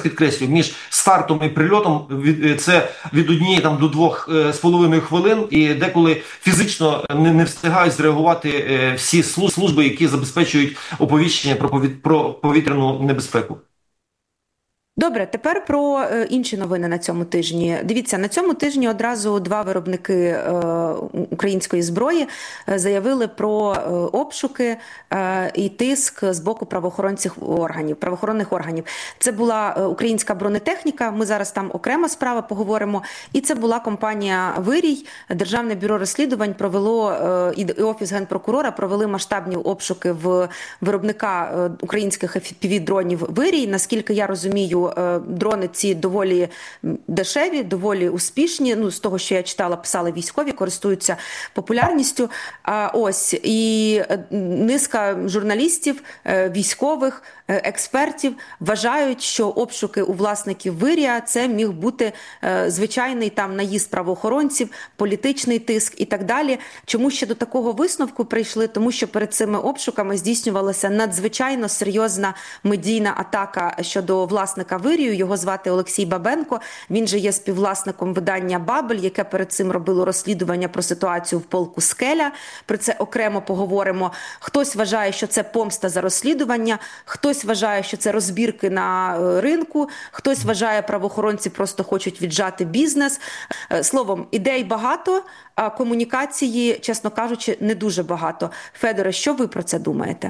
підкреслюю, між стартом і прильотом це від 1 там до 2,5 хвилин, і деколи фізично не встигають зреагувати всі служби, які забезпечують оповіщення про повітряну небезпеку. Добре, тепер про інші новини на цьому тижні. Дивіться, на цьому тижні одразу 2 виробники української зброї заявили про обшуки і тиск з боку правоохоронних органів. Це була українська бронетехніка, ми зараз там окрема справа поговоримо, і це була компанія «Вирій». Державне бюро розслідувань провело, і Офіс Генпрокурора провели масштабні обшуки в виробника українських FPV-дронів «Вирій». Наскільки я розумію, дрони ці доволі дешеві, доволі успішні. Ну, з того, що я читала, писали військові, користуються популярністю. Ось, і низка журналістів, військових, експертів вважають, що обшуки у власників «Вирія» це міг бути звичайний там наїзд правоохоронців, політичний тиск і так далі. Чому ще до такого висновку прийшли? Тому що перед цими обшуками здійснювалася надзвичайно серйозна медійна атака щодо власника «Вирію». Його звати Олексій Бабенко. Він же є співвласником видання «Бабель», яке перед цим робило розслідування про ситуацію в полку «Скеля». Про це окремо поговоримо. Хтось вважає, що це помста за розслідування, хтось вважає, що це розбірки на ринку, хтось вважає, правоохоронці просто хочуть віджати бізнес. Словом, ідей багато, а комунікації, чесно кажучи, не дуже багато. Федоре, що ви про це думаєте?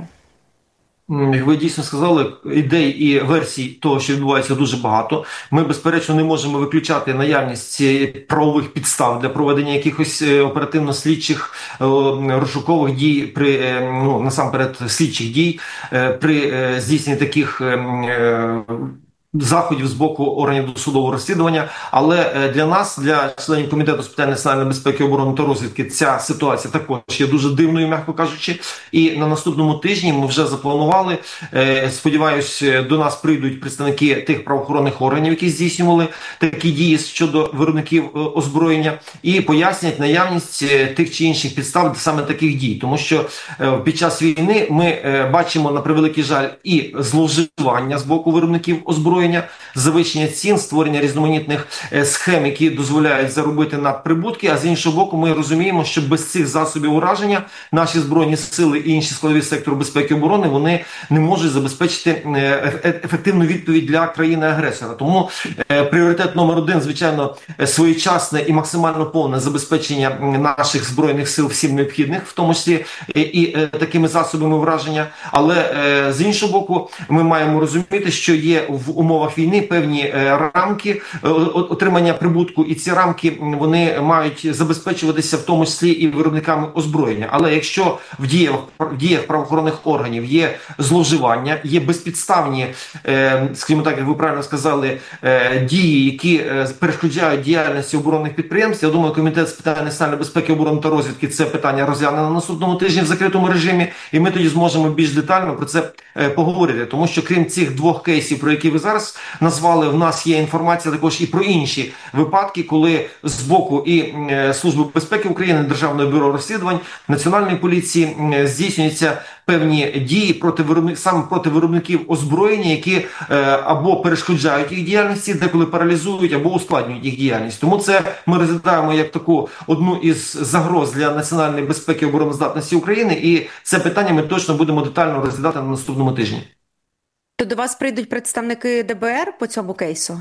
Як ви дійсно сказали, ідей і версій того, що відбувається, дуже багато. Ми, безперечно, не можемо виключати наявність правових підстав для проведення якихось оперативно-слідчих розшукових дій, насамперед слідчих дій, при здійсненні таких заходів з боку органів досудового розслідування. Але для нас, для членів Комітету з питань національної безпеки, оборони та розвідки, ця ситуація також є дуже дивною, м'яко кажучи. І на наступному тижні ми вже запланували, сподіваюсь, до нас прийдуть представники тих правоохоронних органів, які здійснювали такі дії щодо виробників озброєння, і пояснять наявність тих чи інших підстав саме таких дій. Тому що під час війни ми бачимо, на превеликий жаль, і зловживання з боку виробників озброєння, завищення цін, створення різноманітних схем, які дозволяють заробити надприбутки, а з іншого боку ми розуміємо, що без цих засобів ураження наші збройні сили і інші складові сектору безпеки і оборони, вони не можуть забезпечити ефективну відповідь для країни-агресора. Тому пріоритет номер 1, звичайно, своєчасне і максимально повне забезпечення наших збройних сил всім необхідних, в тому числі і такими засобами ураження. Але з іншого боку, ми маємо розуміти, що є в умовах війни певні рамки отримання прибутку, і ці рамки, вони мають забезпечуватися в тому числі і виробниками озброєння. Але якщо в діях правоохоронних органів є зловживання, є безпідставні, скажімо так, як ви правильно сказали, дії, які перешкоджають діяльності оборонних підприємств, я думаю, Комітет з питань національної безпеки, оборони та розвідки це питання розгляне на наступному тижні в закритому режимі, і ми тоді зможемо більш детально про це поговорити. Тому що крім цих 2 кейсів, про які ви зараз назвали, в нас є інформація також і про інші випадки, коли з боку і Служби безпеки України, Державного бюро розслідувань, Національної поліції здійснюються певні дії саме проти виробників озброєння, які або перешкоджають їх діяльності, деколи паралізують, або ускладнюють їх діяльність. Тому це ми розглядаємо як таку одну із загроз для національної безпеки і обороноздатності України, і це питання ми точно будемо детально розглядати на наступному тижні. То до вас прийдуть представники ДБР по цьому кейсу?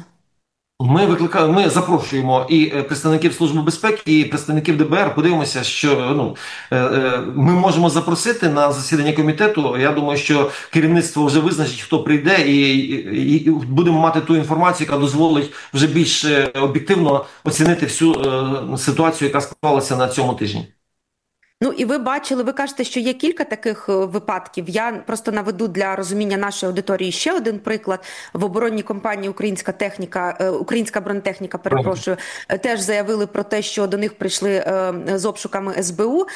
Ми запрошуємо і представників Служби безпеки, і представників ДБР. Подивимося, що ми можемо запросити на засідання комітету. Я думаю, що керівництво вже визначить, хто прийде, і будемо мати ту інформацію, яка дозволить вже більш об'єктивно оцінити всю ситуацію, яка склалася на цьому тижні. Ну і ви бачили, ви кажете, що є кілька таких випадків. Я просто наведу для розуміння нашої аудиторії ще один приклад. В оборонній компанії українська бронетехніка, теж заявили про те, що до них прийшли з обшуками СБУ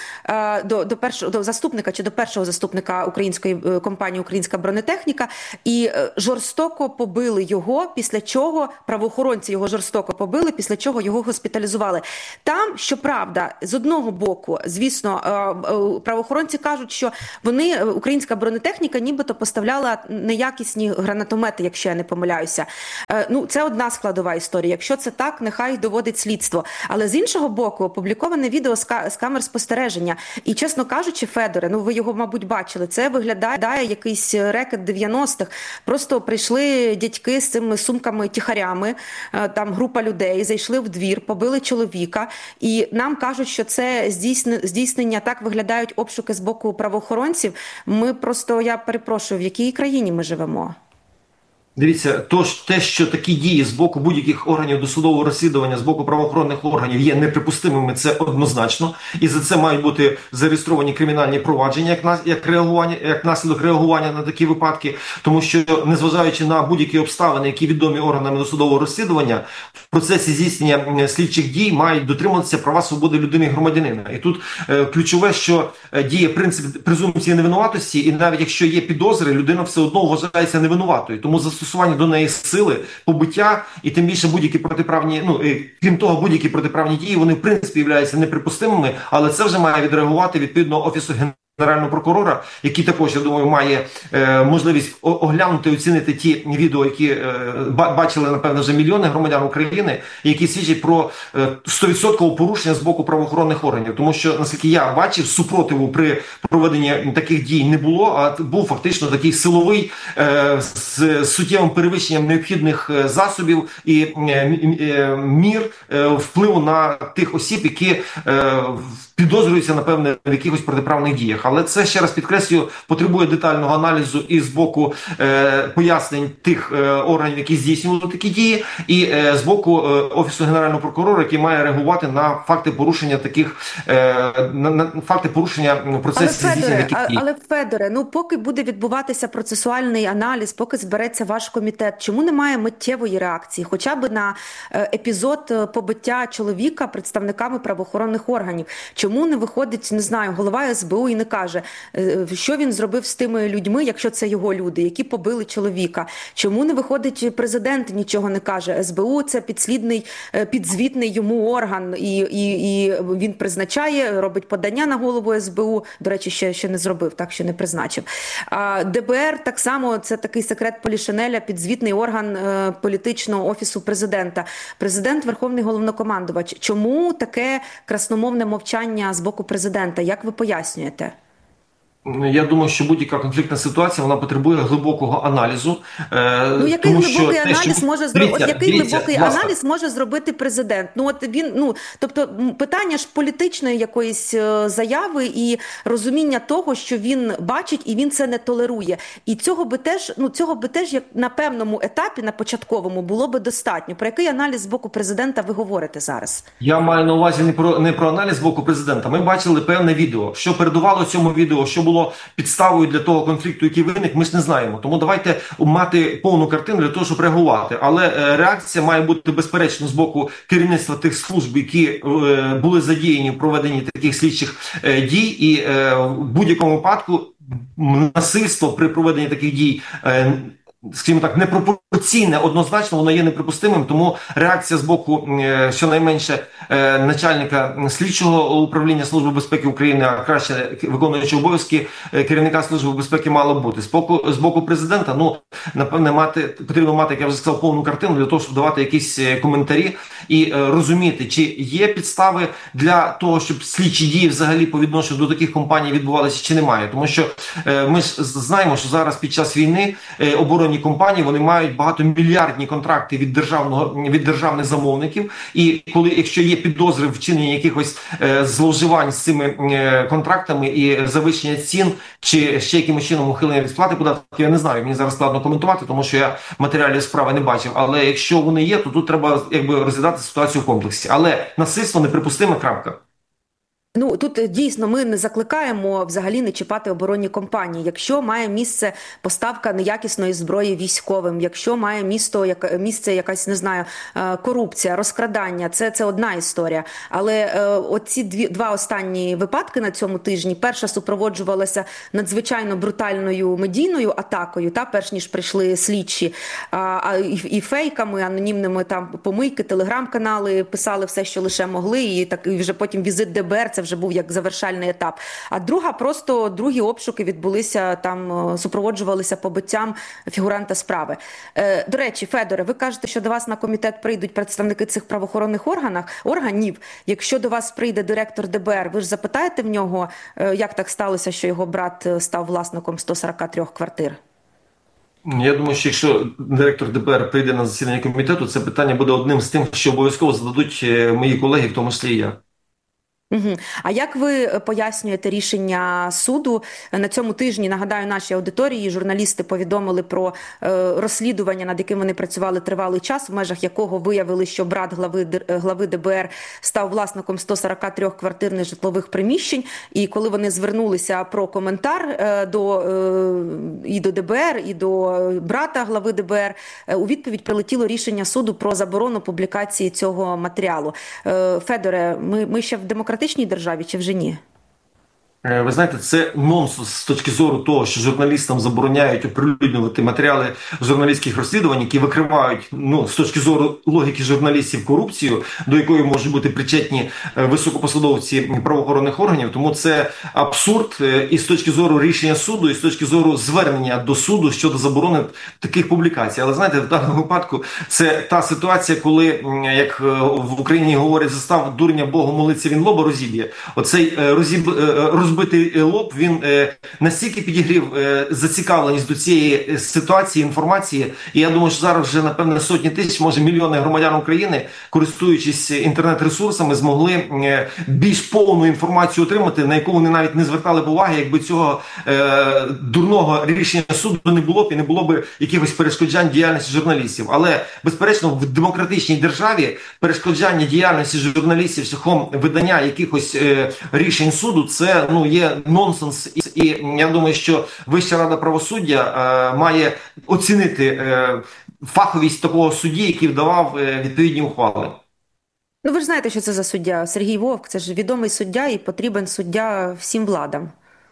до першого заступника української компанії «Українська бронетехніка», і жорстоко побили його, після чого правоохоронці його жорстоко побили, після чого його госпіталізували. Там, щоправда, з одного боку, звісно, дійсно правоохоронці кажуть, що українська бронетехніка нібито поставляла неякісні гранатомети, якщо я не помиляюся. Ну, це одна складова історія. Якщо це так, нехай доводить слідство. Але з іншого боку, опубліковане відео з камер спостереження. І, чесно кажучи, Федоре, ну ви його, мабуть, бачили, це виглядає якийсь рекет 90-х. Просто прийшли дядьки з цими сумками-тіхарями, там група людей, зайшли в двір, побили чоловіка. І нам кажуть, що це здійснення, так виглядають обшуки з боку правоохоронців. Я перепрошую, в якій країні ми живемо? Дивіться, те, що такі дії з боку будь-яких органів досудового розслідування, з боку правоохоронних органів є неприпустимими, це однозначно. І за це мають бути зареєстровані кримінальні провадження як наслідок реагування на такі випадки. Тому що, незважаючи на будь-які обставини, які відомі органами досудового розслідування, в процесі здійснення слідчих дій мають дотримуватися права свободи людини і громадянина. І тут ключове, що діє принцип презумпції невинуватості, і навіть якщо є підозри, людина все одно вважається невинуватою. Тому застосування до неї сили, побиття і тим більше будь-які протиправні, крім того, будь-які протиправні дії, вони в принципі являються неприпустимими, але це вже має відреагувати відповідно Офісу Генерального прокурора, який також, я думаю, має можливість оглянути, оцінити ті відео, які бачили, напевно, вже мільйони громадян України, які свідчать про 100% порушення з боку правоохоронних органів. Тому що, наскільки я бачив, супротиву при проведенні таких дій не було, а був фактично такий силовий з суттєвим перевищенням необхідних засобів і мір впливу на тих осіб, які підозрюються, напевне, в якихось протиправних діях. Але це, ще раз підкреслюю, потребує детального аналізу і з боку пояснень тих органів, які здійснювали такі дії, і з боку Офісу Генерального прокурора, який має реагувати на факти порушення таких, на факти порушення в процесі здійснення таких дій. Але, Федоре, поки буде відбуватися процесуальний аналіз, поки збереться ваш комітет, чому немає миттєвої реакції, хоча б на епізод побиття чоловіка представниками правоохоронних органів? Чому не виходить, не знаю, голова СБУ і не каже, що він зробив з тими людьми, якщо це його люди, які побили чоловіка? Чому не виходить президент, нічого не каже? СБУ – це підзвітний йому орган, і він призначає, робить подання на голову СБУ, до речі, ще не зробив, так, що не призначив. ДБР так само, це такий секрет Полішинеля, підзвітний орган політичного офісу президента. Президент – верховний головнокомандувач. Чому таке красномовне мовчання з боку президента? Як ви пояснюєте? Я думаю, що будь-яка конфліктна ситуація, вона потребує глибокого аналізу. Який глибокий аналіз може зробити президент? Тобто питання ж політичної якоїсь заяви і розуміння того, що він бачить і він це не толерує. І цього би теж як на певному етапі, на початковому, було би достатньо. Про який аналіз з боку президента ви говорите зараз? Я маю на увазі не про аналіз з боку президента. Ми бачили певне відео. Що передувало цьому відео, що було підставою для того конфлікту, який виник, ми ж не знаємо. Тому давайте мати повну картину для того, щоб реагувати. Але реакція має бути безперечно з боку керівництва тих служб, які були задіяні в проведенні таких слідчих дій. І в будь-якому випадку насильство при проведенні таких дій, скажімо так, непропорційне, однозначно, воно є неприпустимим, тому реакція з боку, щонайменше, начальника слідчого управління Служби безпеки України, а краще виконуючого обов'язки керівника Служби безпеки мало бути. З боку президента, напевне, потрібно мати, як я вже сказав, повну картину для того, щоб давати якісь коментарі і розуміти, чи є підстави для того, щоб слідчі дії взагалі по відношенню до таких компаній відбувалися, чи немає. Тому що ми ж знаємо, що зараз під час війни оборонні компанії, вони мають багатомільярдні контракти від державних замовників, і якщо є підозри в вчиненні якихось зловживань з цими контрактами і завищення цін, чи ще якимось чином ухилення від сплати податків, я не знаю, мені зараз складно коментувати, тому що я матеріалів справи не бачив, але якщо вони є, то тут треба розглядати ситуацію в комплексі. Але насильство неприпустиме, крапка. Тут дійсно ми не закликаємо взагалі не чіпати оборонні компанії. Якщо має місце поставка неякісної зброї військовим, якщо має місце якась, не знаю, корупція, розкрадання, це одна історія. Але оці два останні випадки на цьому тижні, перша супроводжувалася надзвичайно брутальною медійною атакою, перш ніж прийшли слідчі, і фейками, анонімними помийки, телеграм-канали писали все, що лише могли, і вже потім візит ДБР, це вже вже був як завершальний етап. А другі обшуки відбулися там, супроводжувалися побиттям фігуранта справи. До речі, Федоре, ви кажете, що до вас на комітет прийдуть представники цих правоохоронних органів. Якщо до вас прийде директор ДБР, ви ж запитаєте в нього, як так сталося, що його брат став власником 143 квартир? Я думаю, що якщо директор ДБР прийде на засідання комітету, це питання буде одним з тим, що обов'язково зададуть мої колеги, в тому числі і я. Угу. А як ви пояснюєте рішення суду? На цьому тижні, нагадаю, нашій аудиторії журналісти повідомили про розслідування, над яким вони працювали тривалий час, в межах якого виявили, що брат глави ДБР став власником 143 квартир нежитлових приміщень. І коли вони звернулися про коментар і до ДБР, і до брата глави ДБР, у відповідь прилетіло рішення суду про заборону публікації цього матеріалу. Федоре, ми ще в демократичній державі чи вже ні? Ви знаєте, це нонсенс з точки зору того, що журналістам забороняють оприлюднювати матеріали журналістських розслідувань, які викривають, з точки зору логіки журналістів, корупцію, до якої можуть бути причетні високопосадовці правоохоронних органів. Тому це абсурд і з точки зору рішення суду, і з точки зору звернення до суду щодо заборони таких публікацій. Але знаєте, в даному випадку це та ситуація, коли, як в Україні говорять, застав дурня Богу молиться, він лоба розіб'є. Оцей розбитий лоб, він настільки підігрів зацікавленість до цієї ситуації, інформації, і я думаю, що зараз вже, напевне, сотні тисяч, може мільйони громадян України, користуючись інтернет-ресурсами, змогли більш повну інформацію отримати, на яку вони навіть не звертали б уваги, якби цього дурного рішення суду не було б і не було б якихось перешкоджань діяльності журналістів. Але, безперечно, в демократичній державі перешкоджання діяльності журналістів шляхом видання якихось рішень суду, це є нонсенс, і я думаю, що Вища рада правосуддя має оцінити фаховість такого судді, який вдавав відповідні ухвали. Ви ж знаєте, що це за суддя. Сергій Вовк, це ж відомий суддя і потрібен суддя всім владам.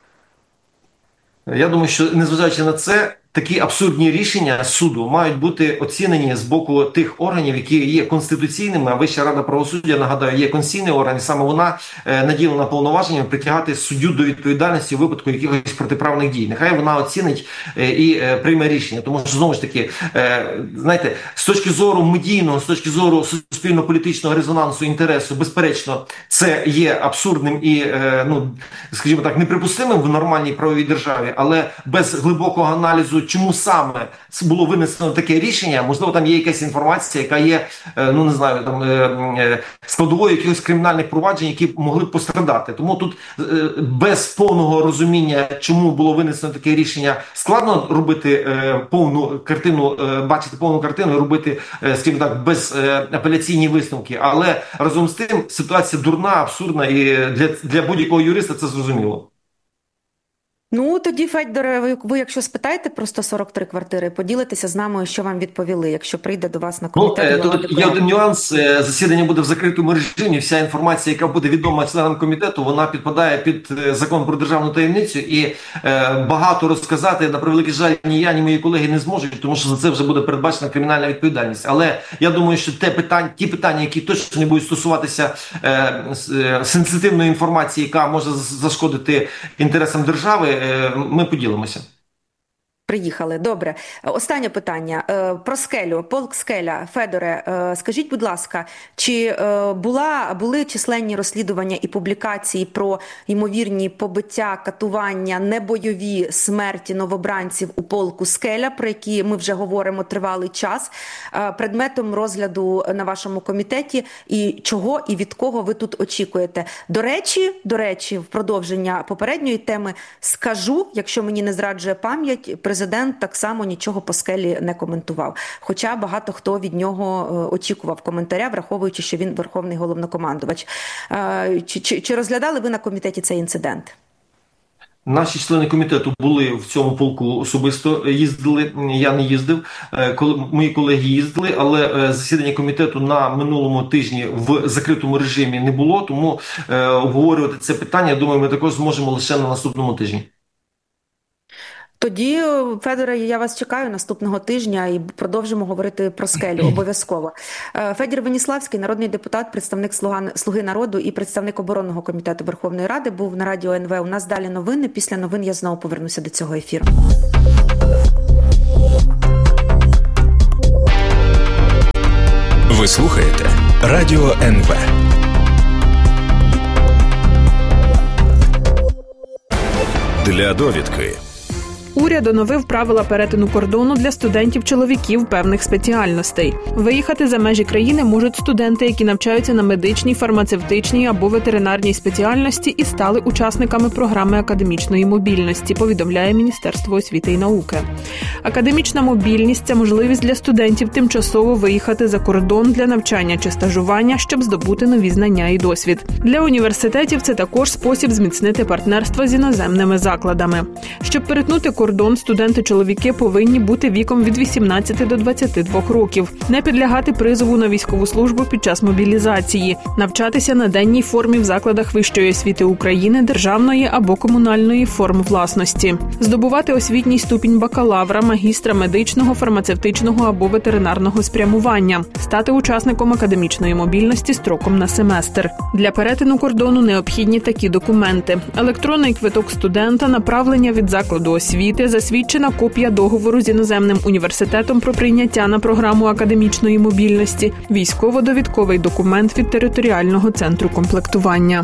Я думаю, що незважаючи на це, такі абсурдні рішення суду мають бути оцінені з боку тих органів, які є конституційними, а Вища рада правосуддя, нагадаю, є конституційний орган, і саме вона наділена повноваженням притягати суддю до відповідальності у випадку якихось протиправних дій. Нехай вона оцінить і прийме рішення. Тому що, знову ж таки, знаєте, з точки зору медійного, з точки зору суспільно-політичного резонансу, інтересу, безперечно, це є абсурдним і, скажімо так, неприпустимим в нормальній правовій державі, але без глибокого аналізу, чому саме було винесено таке рішення, можливо, там є якась інформація, яка є, складовою якихось кримінальних проваджень, які могли б пострадати. Тому тут без повного розуміння, чому було винесено таке рішення, складно робити повну картину, бачити повну картину і робити, скажімо так, безапеляційні висновки. Але разом з тим ситуація дурна, абсурдна, і для будь-якого юриста це зрозуміло. Тоді, Федоре, ви якщо спитаєте про 143 квартири, поділитеся з нами, що вам відповіли, якщо прийде до вас на комітет. Тут є один нюанс. Засідання буде в закритому режимі. Вся інформація, яка буде відома членам комітету, вона підпадає під закон про державну таємницю. І багато розказати, на превеликий жаль, ні я, ні мої колеги не зможуть, тому що за це вже буде передбачена кримінальна відповідальність. Але я думаю, що ті питання, які точно не будуть стосуватися сенситивної інформації, яка може зашкодити інтересам держави, ми поділимося. Приїхали. Добре. Останнє питання. Про скелю. Полк Скеля. Федоре, скажіть, будь ласка, чи були численні розслідування і публікації про ймовірні побиття, катування, небойові смерті новобранців у полку Скеля, про які ми вже говоримо тривалий час, предметом розгляду на вашому комітеті, і чого і від кого ви тут очікуєте? До речі, в продовження попередньої теми скажу, якщо мені не зраджує пам'ять, президент так само нічого по Скелі не коментував. Хоча багато хто від нього очікував коментаря, враховуючи, що він верховний головнокомандувач. Чи розглядали ви на комітеті цей інцидент? Наші члени комітету були в цьому полку, особисто їздили, я не їздив, мої колеги їздили, але засідання комітету на минулому тижні в закритому режимі не було, тому обговорювати це питання, я думаю, ми також зможемо лише на наступному тижні. Тоді, Федоре, я вас чекаю наступного тижня і продовжимо говорити про скелю обов'язково. Федір Веніславський, народний депутат, представник «Слуги народу» і представник оборонного комітету Верховної Ради, був на радіо НВ. У нас далі новини. Після новин я знову повернуся до цього ефіру. Ви слухаєте Радіо НВ. Для довідки. Уряд оновив правила перетину кордону для студентів-чоловіків певних спеціальностей. Виїхати за межі країни можуть студенти, які навчаються на медичній, фармацевтичній або ветеринарній спеціальності і стали учасниками програми академічної мобільності, повідомляє Міністерство освіти і науки. Академічна мобільність – це можливість для студентів тимчасово виїхати за кордон для навчання чи стажування, щоб здобути нові знання і досвід. Для університетів це також спосіб зміцнити партнерство з іноземними закладами. Щоб перетнути кордон, студенти-чоловіки повинні бути віком від 18 до 22 років, не підлягати призову на військову службу під час мобілізації, навчатися на денній формі в закладах вищої освіти України, державної або комунальної форм власності, здобувати освітній ступінь бакалавра, магістра медичного, фармацевтичного або ветеринарного спрямування, стати учасником академічної мобільності строком на семестр. Для перетину кордону необхідні такі документи: електронний квиток студента, направлення від закладу освіти, засвідчена копія договору з іноземним університетом про прийняття на програму академічної мобільності, військово-довідковий документ від територіального центру комплектування.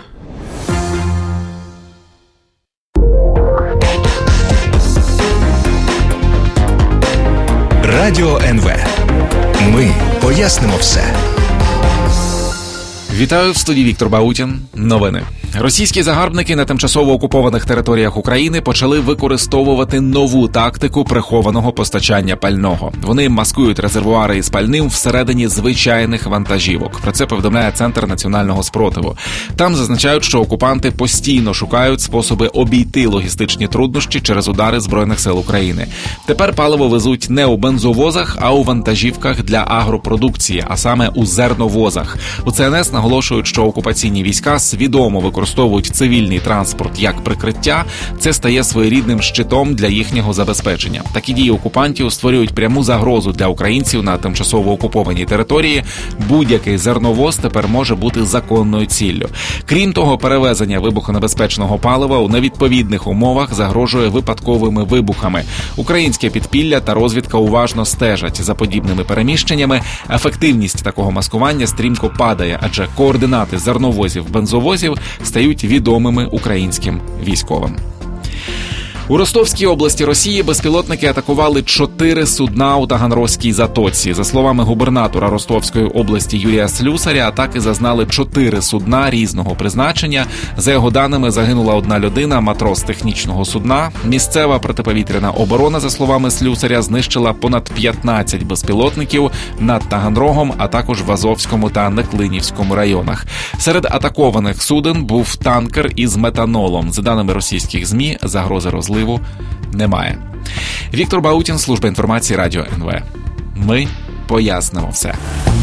Радіо НВ. Ми пояснимо все. Вітаю, в студії Віктор Баутін. Новини. Російські загарбники на тимчасово окупованих територіях України почали використовувати нову тактику прихованого постачання пального. Вони маскують резервуари із пальним всередині звичайних вантажівок. Про це повідомляє Центр національного спротиву. Там зазначають, що окупанти постійно шукають способи обійти логістичні труднощі через удари Збройних сил України. Тепер паливо везуть не у бензовозах, а у вантажівках для агропродукції, а саме у зерновозах. У ЦНС наголошують, що окупаційні війська свідомо використовують цивільний транспорт як прикриття. Це стає своєрідним щитом для їхнього забезпечення. Такі дії окупантів створюють пряму загрозу для українців на тимчасово окупованій території. Будь-який зерновоз тепер може бути законною ціллю. Крім того, перевезення вибухонебезпечного палива у невідповідних умовах загрожує випадковими вибухами. Українське підпілля та розвідка уважно стежать за подібними переміщеннями. Ефективність такого маскування стрімко падає, адже координати зерновозів, бензовозів стають відомими українським військовим. У Ростовській області Росії безпілотники атакували 4 судна у Таганрозькій затоці. За словами губернатора Ростовської області Юрія Слюсаря, атаки зазнали 4 судна різного призначення. За його даними, загинула 1 людина, матрос технічного судна. Місцева протиповітряна оборона, за словами Слюсаря, знищила понад 15 безпілотників над Таганрогом, а також в Азовському та Неклинівському районах. Серед атакованих суден був танкер із метанолом. За даними російських ЗМІ, загрози розливу немає. Віктор Баутін, служба інформації Радіо НВ. Ми пояснимо все.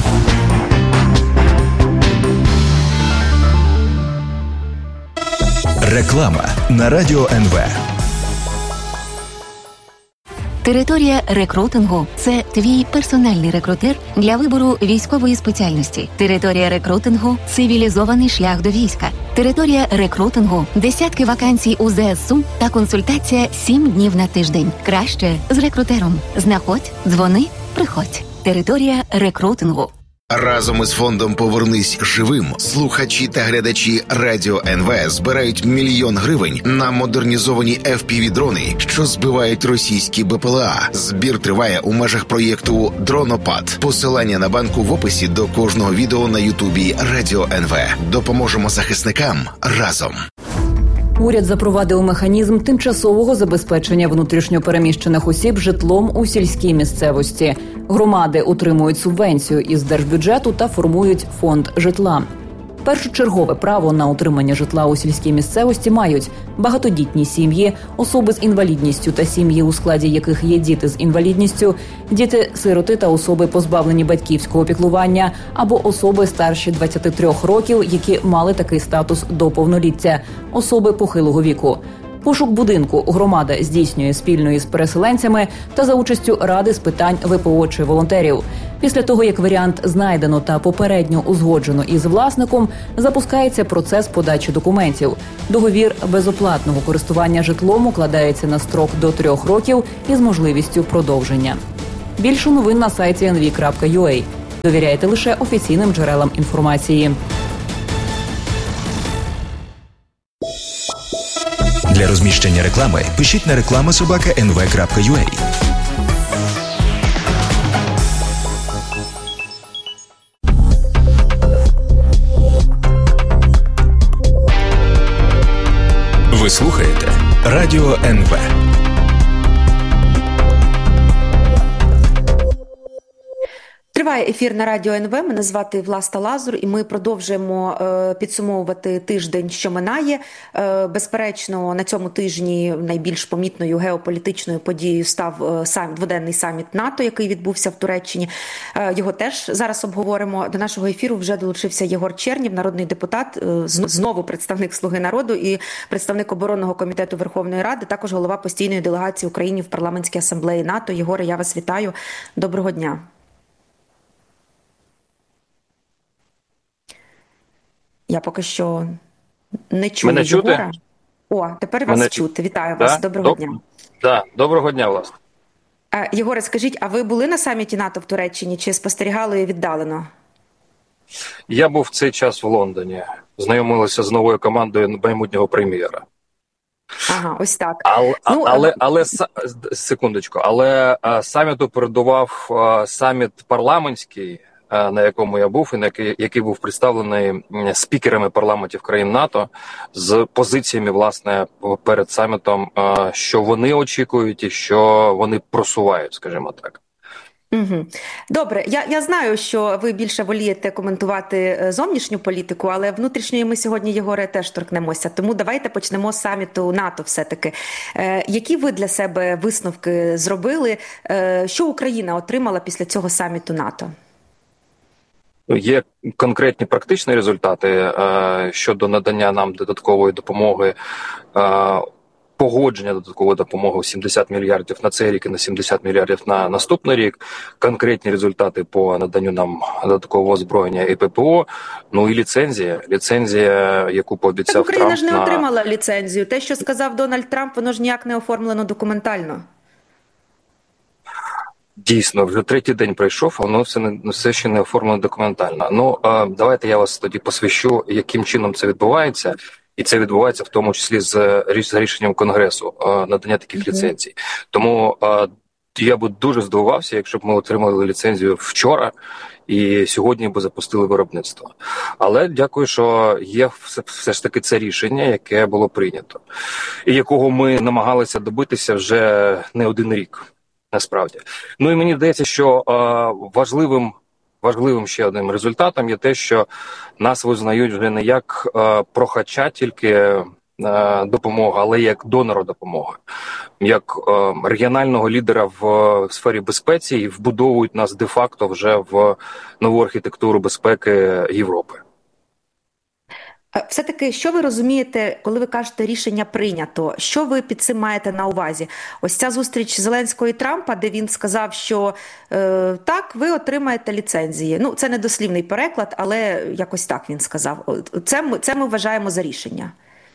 Реклама на Радіо НВ. Територія рекрутингу – це твій персональний рекрутер для вибору військової спеціальності. Територія рекрутингу – цивілізований шлях до війська. Територія рекрутингу – десятки вакансій у ЗСУ та консультація 7 днів на тиждень. Краще з рекрутером. Знаходь, дзвони, приходь. Територія рекрутингу. Разом із фондом «Повернись живим» слухачі та глядачі Радіо НВ збирають 1 мільйон гривень на модернізовані FPV-дрони, що збивають російські БПЛА. Збір триває у межах проєкту «Дронопад». Посилання на банку в описі до кожного відео на Ютубі Радіо НВ. Допоможемо захисникам разом. Уряд запровадив механізм тимчасового забезпечення внутрішньо переміщених осіб житлом у сільській місцевості. Громади отримують субвенцію із держбюджету та формують фонд житла. Першочергове право на отримання житла у сільській місцевості мають багатодітні сім'ї, особи з інвалідністю та сім'ї, у складі яких є діти з інвалідністю, діти-сироти та особи, позбавлені батьківського піклування, або особи старші 23 років, які мали такий статус до повноліття, особи похилого віку. Пошук будинку громада здійснює спільно із переселенцями та за участю Ради з питань ВПО чи волонтерів. Після того, як варіант знайдено та попередньо узгоджено із власником, запускається процес подачі документів. Договір безоплатного користування житлом укладається на строк до 3 років із можливістю продовження. Більше новин на сайті nv.ua. Довіряйте лише офіційним джерелам інформації. Для розміщення реклами пишіть на reklama@nv.ua. Ви слухаєте Радіо НВ. Триває ефір на Радіо НВ. Мене звати Власта Лазур, і ми продовжуємо підсумовувати тиждень, що минає. Безперечно, на цьому тижні найбільш помітною геополітичною подією став дводенний саміт НАТО, який відбувся в Туреччині. Його теж зараз обговоримо. До нашого ефіру вже долучився Єгор Чернєв, народний депутат, знову представник «Слуги народу» і представник оборонного комітету Верховної Ради, також голова постійної делегації України в Парламентській асамблеї НАТО. Єгоре, я вас вітаю. Доброго дня. Я поки що не чую Мене чути? Єгора. О, тепер вас чути. Вітаю вас. Доброго дня. Доброго дня, власне. Єгоре, скажіть, а ви були на саміті НАТО в Туреччині чи спостерігали віддалено? Я був в цей час в Лондоні. Знайомилися з новою командою майбутнього прем'єра. Ага, ось так. Але секундочку, але саміту передував саміт парламентський, на якому я був, і який був представлений спікерами парламентів країн НАТО з позиціями, власне, перед самітом, що вони очікують і що вони просувають, скажімо так. Угу. Добре, я знаю, що ви більше волієте коментувати зовнішню політику, але внутрішньої ми сьогодні, Єгоре, теж торкнемося. Тому давайте почнемо з саміту НАТО все-таки. Які ви для себе висновки зробили? Що Україна отримала після цього саміту НАТО? Є конкретні практичні результати щодо надання нам додаткової допомоги, погодження додаткової допомоги 70 мільярдів на цей рік і на 70 мільярдів на наступний рік, конкретні результати по наданню нам додаткового озброєння і ППО, ну і ліцензія, яку пообіцяв Трамп. Україна ж не отримала ліцензію. Те, що сказав Дональд Трамп, воно ж ніяк не оформлено документально. Дійсно, вже третій день пройшов, а воно все ще не оформлено документально. Давайте я вас тоді посвящу, яким чином це відбувається. І це відбувається в тому числі з рішенням Конгресу надання таких ліцензій. Тому я б дуже здивувався, якщо б ми отримали ліцензію вчора і сьогодні б запустили виробництво. Але дякую, що є все ж таки це рішення, яке було прийнято. І якого ми намагалися добитися вже не один рік. Насправді. Ну і мені здається, що важливим ще одним результатом є те, що нас визнають вже не як прохача тільки допомоги, але як донора допомоги, як регіонального лідера в сфері безпеці і вбудовують нас де-факто вже в нову архітектуру безпеки Європи. Все-таки, що ви розумієте, коли ви кажете рішення прийнято? Що ви під цим маєте на увазі? Ось ця зустріч Зеленського і Трампа, де він сказав, що так, ви отримаєте ліцензії. Ну, це не дослівний переклад, але якось так він сказав. Це ми вважаємо за рішення.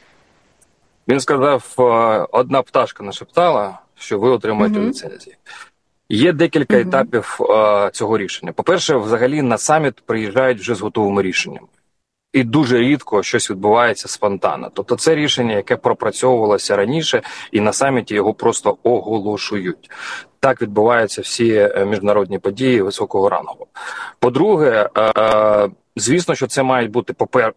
Він сказав, одна пташка нашептала, що ви отримаєте ліцензії. Є декілька етапів цього рішення. По-перше, взагалі на саміт приїжджають вже з готовими рішеннями. І дуже рідко щось відбувається спонтанно. Тобто це рішення, яке пропрацьовувалося раніше, і на саміті його просто оголошують. Так відбуваються всі міжнародні події високого рангу. По-друге, звісно, що це мають бути,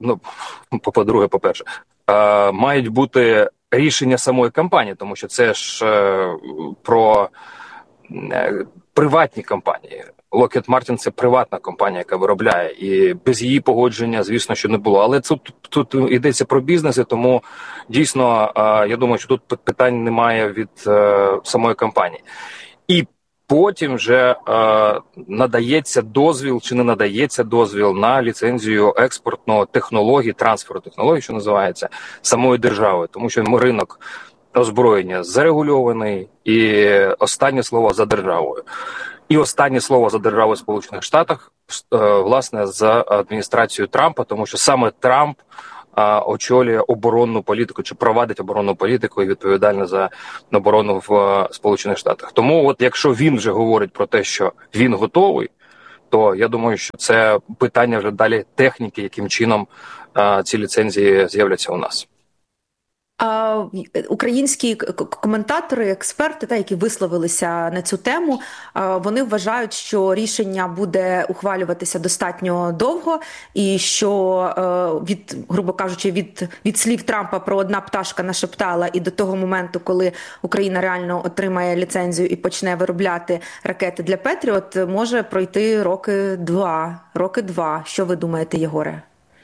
по-перше, мають бути рішення самої компанії, тому що це ж про приватні компанії. Lockheed Martin – це приватна компанія, яка виробляє, і без її погодження, звісно, що не було. Але тут йдеться про бізнес, і тому дійсно, я думаю, що тут питань немає від самої компанії. І потім вже надається дозвіл чи не надається дозвіл на ліцензію експортного технології, трансферу технологій, що називається, самої держави. Тому що ринок озброєння зарегульований, і останнє слово за державою. І останнє слово за державою в Сполучених Штатах, власне, за адміністрацією Трампа, тому що саме Трамп очолює оборонну політику, чи провадить оборонну політику і відповідальна за оборону в Сполучених Штатах. Тому от якщо він вже говорить про те, що він готовий, то я думаю, що це питання вже далі техніки, яким чином ці ліцензії з'являться у нас. Українські коментатори, експерти, які висловилися на цю тему, вони вважають, що рішення буде ухвалюватися достатньо довго і що, грубо кажучи, від слів Трампа про одна пташка нашептала і до того моменту, коли Україна реально отримає ліцензію і почне виробляти ракети для Петріот, може пройти роки два. Що ви думаєте, Єгоре?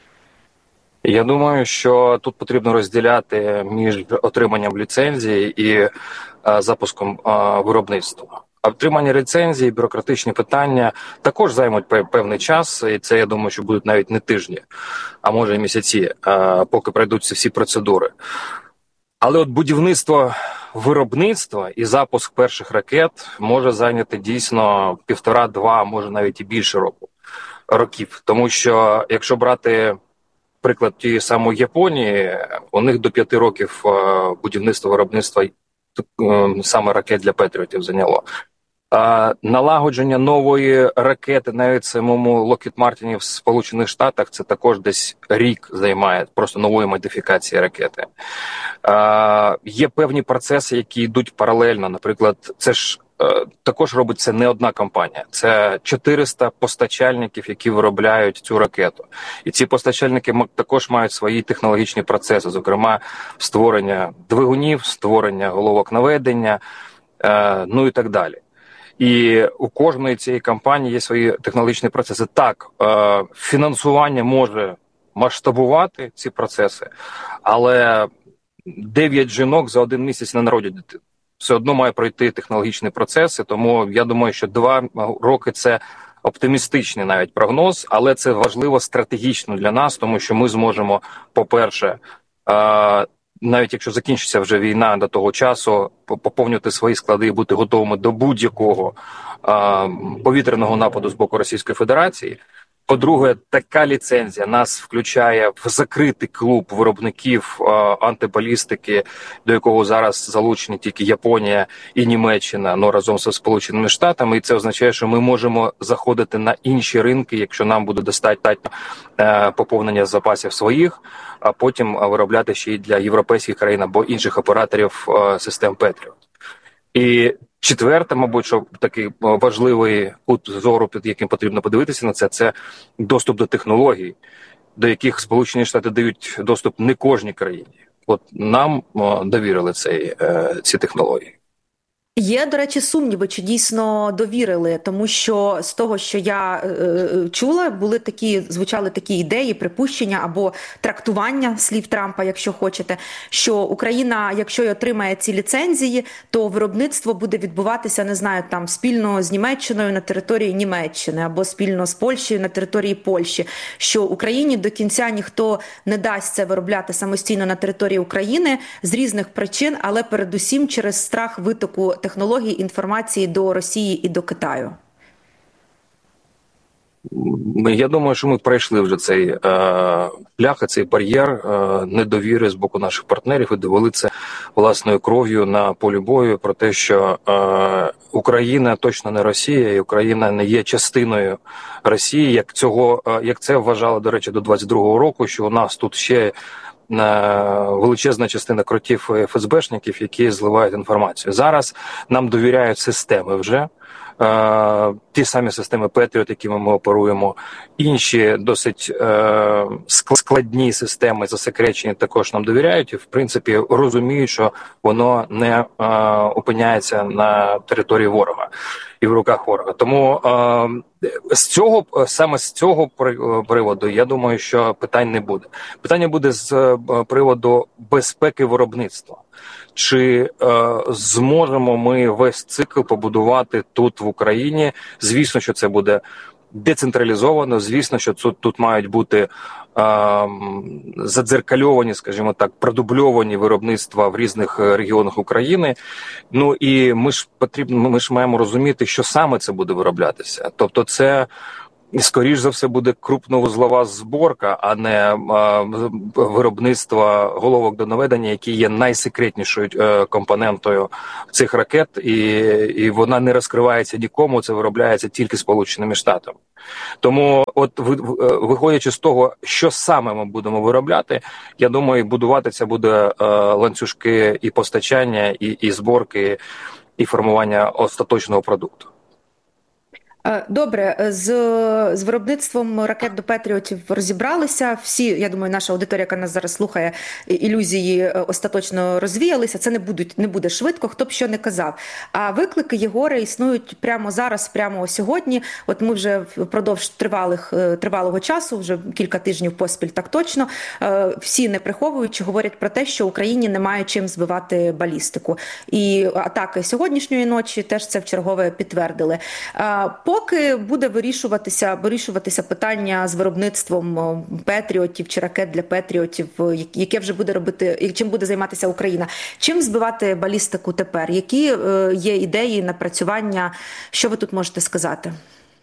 Я думаю, що тут потрібно розділяти між отриманням ліцензії і запуском виробництва. А отримання ліцензії, бюрократичні питання також займуть певний час, і це, я думаю, що будуть навіть не тижні, а може і місяці, поки пройдуть всі процедури. Але от будівництво виробництва і запуск перших ракет може зайняти дійсно 1,5-2, може навіть і більше років. Тому що, якщо брати приклад тієї самої Японії, у них до 5 років будівництво виробництва саме ракет для Петріотів зайняло. Налагодження нової ракети, навіть самому Lockheed Martin в Сполучених Штатах, це також десь рік займає, просто нової модифікації ракети. Є певні процеси, які йдуть паралельно. Наприклад, це ж також робить це не одна компанія. Це 400 постачальників, які виробляють цю ракету. І ці постачальники також мають свої технологічні процеси, зокрема створення двигунів, створення головок наведення, ну і так далі. І у кожної цієї компанії є свої технологічні процеси. Так, фінансування може масштабувати ці процеси, але 9 жінок за 1 місяць не народять дитину. Все одно має пройти технологічні процеси, тому я думаю, що 2 роки – це оптимістичний навіть прогноз, але це важливо стратегічно для нас, тому що ми зможемо, по-перше, навіть якщо закінчиться вже війна до того часу, поповнювати свої склади і бути готовими до будь-якого повітряного нападу з боку Російської Федерації. По-друге, така ліцензія нас включає в закритий клуб виробників антибалістики, до якого зараз залучені тільки Японія і Німеччина, разом зі Сполученими Штатами. І це означає, що ми можемо заходити на інші ринки, якщо нам буде достатньо поповнення запасів своїх, а потім виробляти ще й для європейських країн або інших операторів систем Петріот. І четверте, мабуть, що такий важливий кут зору, під яким потрібно подивитися на це доступ до технологій, до яких Сполучені Штати дають доступ не кожній країні. От нам довірили ці технології. Є, до речі, сумніви, чи дійсно довірили, тому що з того, що я чула, звучали такі ідеї, припущення або трактування слів Трампа, якщо хочете, що Україна, якщо й отримає ці ліцензії, то виробництво буде відбуватися, не знаю, там спільно з Німеччиною на території Німеччини або спільно з Польщею на території Польщі, що Україні до кінця ніхто не дасть це виробляти самостійно на території України з різних причин, але передусім через страх витоку технологій, інформації до Росії і до Китаю? Я думаю, що ми пройшли вже цей шлях, цей бар'єр недовіри з боку наших партнерів і довели це власною кров'ю на полі бою про те, що Україна точно не Росія, і Україна не є частиною Росії, як це вважало, до речі, до 22-го року, що у нас тут ще величезна частина кротів ФСБшників, які зливають інформацію. Зараз нам довіряють системи вже, ті самі системи Петріот, якими ми оперуємо, інші досить складні системи, засекречені, також нам довіряють і, в принципі, розуміють, що воно не опиняється на території ворога і в руках ворога. Тому саме з цього приводу, я думаю, що питань не буде. Питання буде з приводу безпеки виробництва. Чи зможемо ми весь цикл побудувати тут, в Україні? Звісно, що це буде децентралізовано. Звісно, що тут мають бути задзеркальовані, скажімо так, продубльовані виробництва в різних регіонах України. Ну і ми ж маємо розуміти, що саме це буде вироблятися. Тобто це, скоріш за все, буде крупновузлова зборка, а не виробництво головок до наведення, які є найсекретнішою компонентою цих ракет, і вона не розкривається нікому, це виробляється тільки Сполученими Штатами. Тому, от виходячи з того, що саме ми будемо виробляти, я думаю, будувати це буде ланцюжки і постачання, і зборки, і формування остаточного продукту. Добре, з виробництвом ракет до Петріотів розібралися. Всі, я думаю, наша аудиторія, яка нас зараз слухає, ілюзії остаточно розвіялися. Це не буде швидко, хто б що не казав. А виклики, Єгоре, існують прямо зараз, прямо сьогодні. От ми вже впродовж тривалого часу, вже кілька тижнів поспіль, так точно, всі не приховуючи говорять про те, що Україні немає чим збивати балістику. І атаки сьогоднішньої ночі теж це вчергове підтвердили. Поки буде вирішуватися питання з виробництвом Петріотів чи ракет для Петріотів, яке вже буде робити, чим буде займатися Україна, чим збивати балістику тепер? Які є ідеї, напрацювання? Що ви тут можете сказати?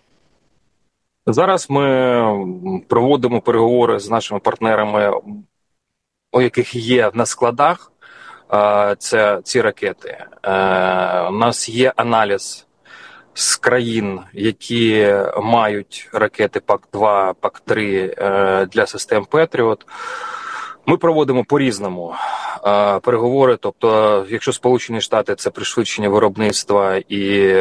Зараз ми проводимо переговори з нашими партнерами, у яких є на складах ці ракети. У нас є аналіз з країн, які мають ракети ПАК-2, ПАК-3 для систем Петріот. Ми проводимо по-різному переговори, тобто, якщо Сполучені Штати – це пришвидшення виробництва і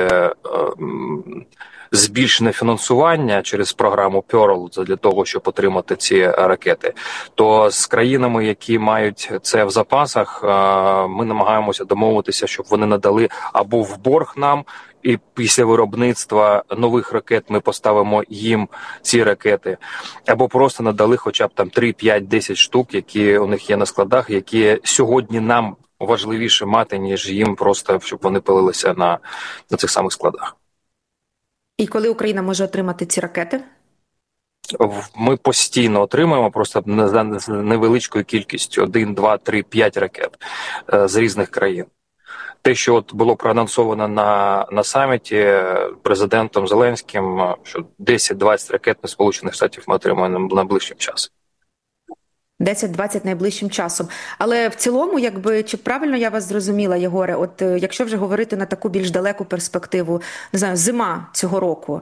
збільшене фінансування через програму Pearl для того, щоб отримати ці ракети, то з країнами, які мають це в запасах, ми намагаємося домовитися, щоб вони надали або в борг нам, і після виробництва нових ракет ми поставимо їм ці ракети, або просто надали хоча б там 3, 5, 10 штук, які у них є на складах, які сьогодні нам важливіше мати, ніж їм просто, щоб вони пилилися на цих самих складах. І коли Україна може отримати ці ракети? Ми постійно отримуємо, просто з невеличкою кількістю 1, 2, 3, 5 ракет з різних країн. Те, що от було проанонсовано на саміті президентом Зеленським, що 10-20 ракет на Сполучених Штатів ми отримаємо найближчим часом. 10-20 найближчим часом. Але в цілому, чи правильно я вас зрозуміла, Єгоре, от якщо вже говорити на таку більш далеку перспективу, не знаю, зима цього року,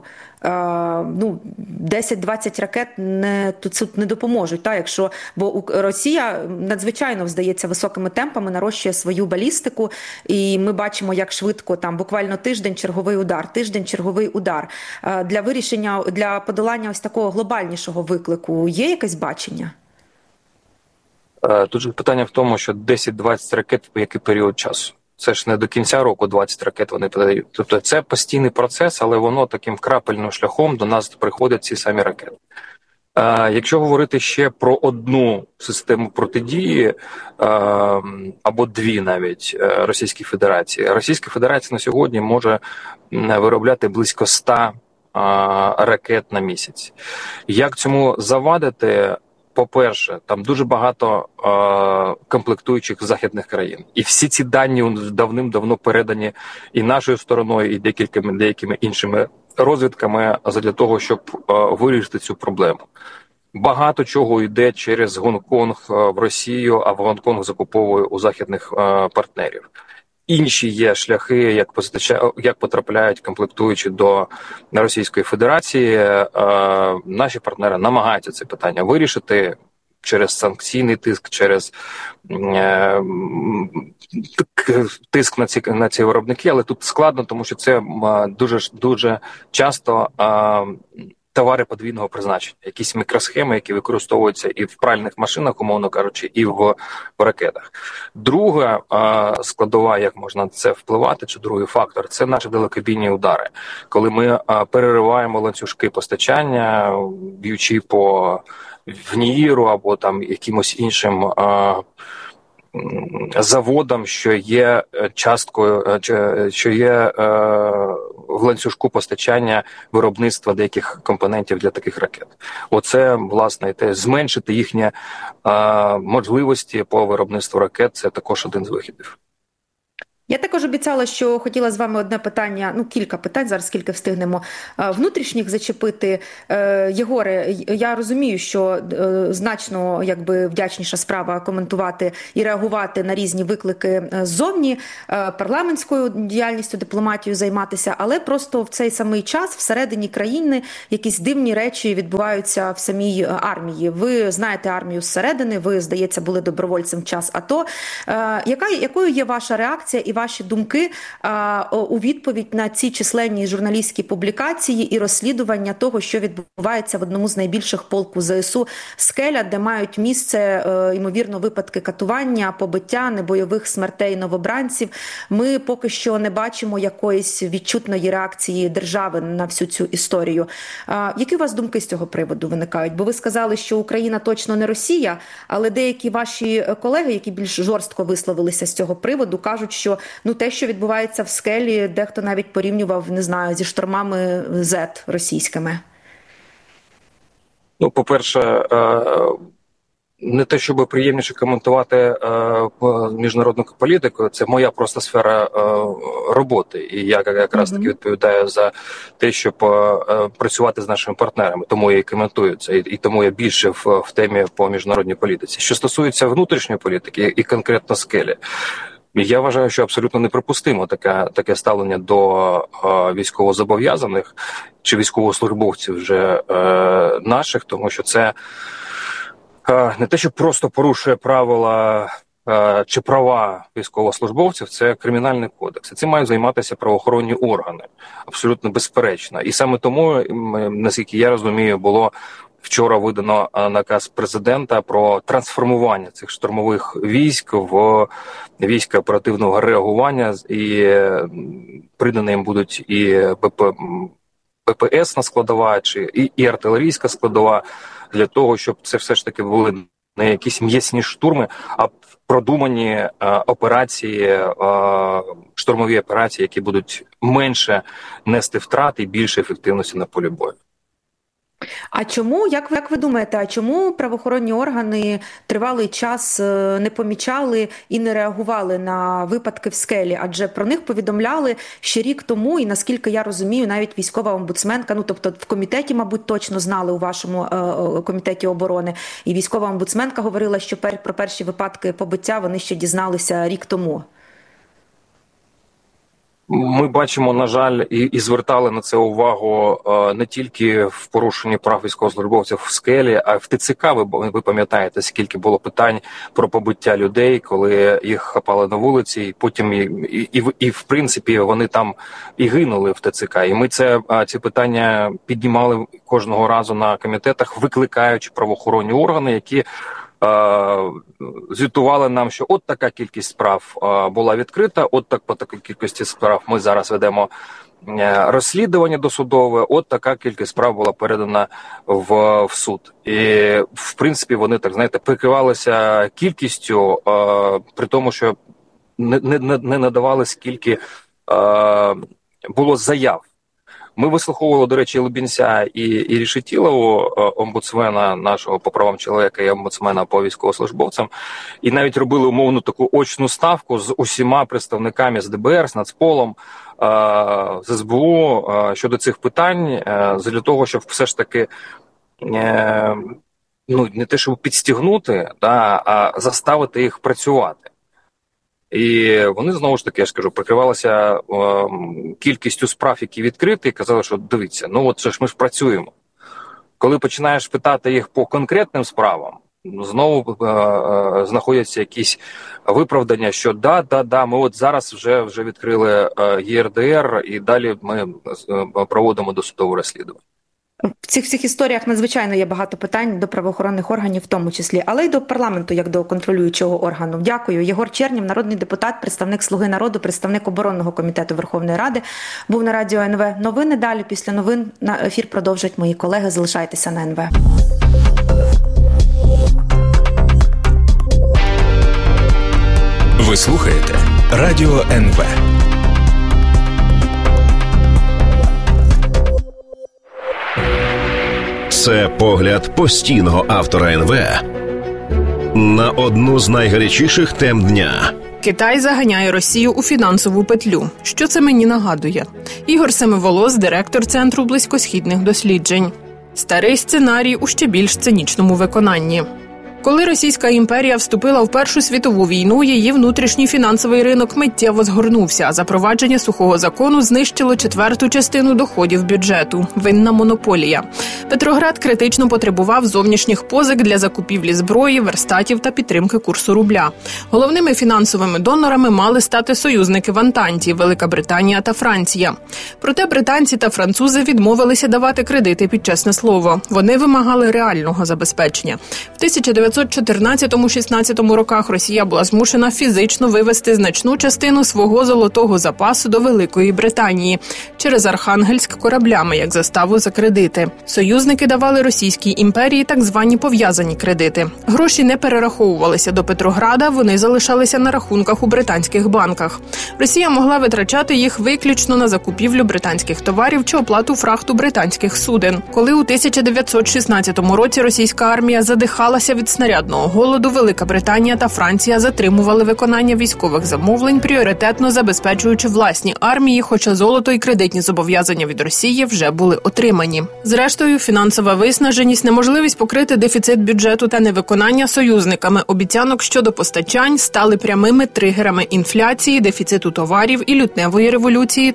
10-20 ракет тут не допоможуть, бо Росія надзвичайно, здається, високими темпами нарощує свою балістику, і ми бачимо, як швидко, буквально тиждень черговий удар. Для подолання ось такого глобальнішого виклику є якесь бачення? Тут же питання в тому, що 10-20 ракет в який період часу. Це ж не до кінця року 20 ракет вони подають. Тобто це постійний процес, але воно таким крапельним шляхом до нас приходять ці самі ракети. Якщо говорити ще про одну систему протидії, або дві навіть Російській Федерації. Російська Федерація на сьогодні може виробляти близько 100 ракет на місяць. Як цьому завадити? По-перше, там дуже багато комплектуючих західних країн. І всі ці дані давним-давно передані і нашою стороною, і деякими іншими розвідками для того, щоб вирішити цю проблему. Багато чого йде через Гонконг в Росію, а в Гонконг закуповує у західних партнерів. Інші є шляхи, як потрапляють комплектуючі до Російської Федерації. Наші партнери намагаються це питання вирішити через санкційний тиск, через тиск на ці виробники, але тут складно, тому що це дуже часто товари подвійного призначення, якісь мікросхеми, які використовуються і в пральних машинах, умовно кажучи, і в ракетах. Друга складова, як можна на це впливати, чи другий фактор, це наші далекобійні удари. Коли ми перериваємо ланцюжки постачання, б'ючи по ВНІРу або там якимось іншим заводам, що є часткою, що є в ланцюжку постачання виробництва деяких компонентів для таких ракет. Оце, власне, те зменшити їхні можливості по виробництву ракет – це також один з вихідів. Я також обіцяла, що хотіла з вами одне питання, кілька питань, зараз скільки встигнемо, внутрішніх зачепити. Єгоре, я розумію, що значно вдячніша справа коментувати і реагувати на різні виклики ззовні, парламентською діяльністю, дипломатією займатися, але просто в цей самий час всередині країни якісь дивні речі відбуваються в самій армії. Ви знаєте армію зсередини, ви, здається, були добровольцем в час АТО. Якою є ваша реакція і ваші думки у відповідь на ці численні журналістські публікації і розслідування того, що відбувається в одному з найбільших полку ЗСУ «Скеля», де мають місце, ймовірно, випадки катування, побиття, небойових смертей новобранців. Ми поки що не бачимо якоїсь відчутної реакції держави на всю цю історію. Які у вас думки з цього приводу виникають? Бо ви сказали, що Україна точно не Росія, але деякі ваші колеги, які більш жорстко висловилися з цього приводу, кажуть, що те, що відбувається в «Скелі», дехто навіть порівнював, не знаю, зі штурмами Z російськими. По-перше, не те, щоб приємніше коментувати міжнародну політику, це моя просто сфера роботи. І я якраз таки відповідаю за те, щоб працювати з нашими партнерами. Тому я і коментую це, і тому я більше в темі по міжнародній політиці. Що стосується внутрішньої політики і конкретно «Скелі», я вважаю, що абсолютно неприпустимо таке ставлення до військовозобов'язаних чи військовослужбовців вже наших, тому що це не те, що просто порушує правила чи права військовослужбовців, це кримінальний кодекс. І цим мають займатися правоохоронні органи, абсолютно безперечно. І саме тому, наскільки я розумію, було вчора видано наказ президента про трансформування цих штурмових військ в війська оперативного реагування, і придані їм будуть і ППС-на складова, і артилерійська складова, для того, щоб це все ж таки були не якісь м'ясні штурми, а продумані операції, штурмові операції, які будуть менше нести втрат і більше ефективності на полі бою. А чому, як ви думаєте, чому правоохоронні органи тривалий час не помічали і не реагували на випадки в «Скелі»? Адже про них повідомляли ще рік тому, і наскільки я розумію, навіть військова омбудсменка, тобто в комітеті, мабуть, точно знали, у вашому комітеті оборони, і військова омбудсменка говорила, що про перші випадки побиття вони ще дізналися рік тому. Ми бачимо, на жаль, і звертали на це увагу не тільки в порушенні прав військовослужбовців в «Скелі», а й в ТЦК. Ви пам'ятаєте, скільки було питань про побиття людей, коли їх хапали на вулиці, і потім і в принципі вони там і гинули в ТЦК. І ми ці питання піднімали кожного разу на комітетах, викликаючи правоохоронні органи, які звітували нам, що от така кількість справ була відкрита, по такій кількості справ ми зараз ведемо розслідування досудове, от така кількість справ була передана в суд. І, в принципі, вони, прикривалися кількістю, при тому, що не надавали, скільки було заяв. Ми вислуховували, до речі, Лубінця і Решетилову, омбудсмена нашого по правам чоловіка і омбудсмена по військовослужбовцям, і навіть робили умовну таку очну ставку з усіма представниками з ДБР, з Нацполом, з СБУ щодо цих питань, для того, щоб все ж таки не те, щоб підстігнути, а заставити їх працювати. І вони, знову ж таки, я ж кажу, прикривалися кількістю справ, які відкриті, і казали, що дивіться, ми ж працюємо. Коли починаєш питати їх по конкретним справам, знову знаходяться якісь виправдання, що ми от зараз вже відкрили ЄРДР, і далі ми проводимо досудове розслідування. В цих всіх історіях надзвичайно є багато питань до правоохоронних органів в тому числі, але й до парламенту, як до контролюючого органу. Дякую. Єгор Чернєв, народний депутат, представник «Слуги народу», представник оборонного комітету Верховної Ради, був на радіо НВ. Новини далі. Після новин на ефір продовжать мої колеги. Залишайтеся на НВ. Ви слухаєте Радіо НВ. Це погляд постійного автора НВ на одну з найгарячіших тем дня. Китай заганяє Росію у фінансову петлю. Що це мені нагадує? Ігор Семиволос, директор Центру близькосхідних досліджень. Старий сценарій у ще більш цинічному виконанні. Коли Російська імперія вступила в Першу світову війну, її внутрішній фінансовий ринок миттєво згорнувся, а запровадження сухого закону знищило четверту частину доходів бюджету – винна монополія. Петроград критично потребував зовнішніх позик для закупівлі зброї, верстатів та підтримки курсу рубля. Головними фінансовими донорами мали стати союзники в Антанті – Велика Британія та Франція. Проте британці та французи відмовилися давати кредити під чесне слово. Вони вимагали реального забезпечення. В 1914-16 роках Росія була змушена фізично вивести значну частину свого золотого запасу до Великої Британії через Архангельськ кораблями, як заставу за кредити. Союзники давали Російській імперії так звані пов'язані кредити. Гроші не перераховувалися до Петрограда, вони залишалися на рахунках у британських банках. Росія могла витрачати їх виключно на закупівлю британських товарів чи оплату фрахту британських суден. Коли у 1916 році російська армія задихалася від снарядного голоду, Велика Британія та Франція затримували виконання військових замовлень, пріоритетно забезпечуючи власні армії, хоча золото і кредитні зобов'язання від Росії вже були отримані. Зрештою, фінансова виснаженість, неможливість покрити дефіцит бюджету та невиконання союзниками обіцянок щодо постачань стали прямими тригерами інфляції, дефіциту товарів і лютневої революції